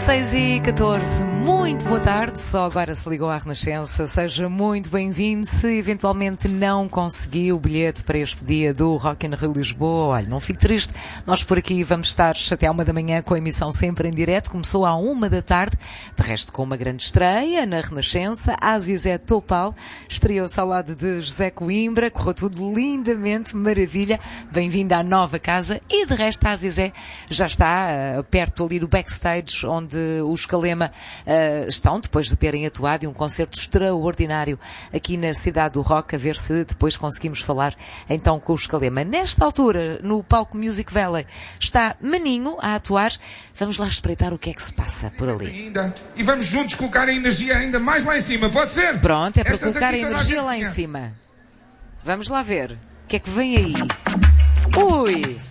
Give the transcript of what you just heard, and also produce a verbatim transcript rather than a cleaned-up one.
seis e catorze, muito boa tarde, só agora se ligou à Renascença, seja muito bem-vindo. Se eventualmente não conseguiu o bilhete para este dia do Rock in Rio Lisboa, olha, não fique triste, nós por aqui vamos estar até à uma da manhã com a emissão sempre em direto, começou à uma da tarde, de resto com uma grande estreia na Renascença, a Zizé Topal, estreou-se ao lado de José Coimbra, correu tudo lindamente, maravilha, bem-vinda à nova casa e de resto a Zizé já está uh, perto ali do backstage onde os Calema uh, estão, depois de terem atuado em um concerto extraordinário aqui na cidade do Rock, a ver se depois conseguimos falar então com os Calema. Nesta altura, no palco Music Valley, está Maninho a atuar. Vamos lá espreitar o que é que se passa por ali. Ainda, e vamos juntos colocar a energia ainda mais lá em cima, pode ser? Pronto, é para Estas colocar a aqui toda a energia gente lá em conhece. cima. Vamos lá ver. O que é que vem aí? Ui!